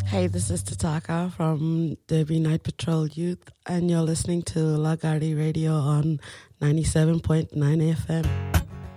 Hey, this is Tataka from Derby Night Patrol Youth, and you're listening to La Gardi Radio on 97.9 FM.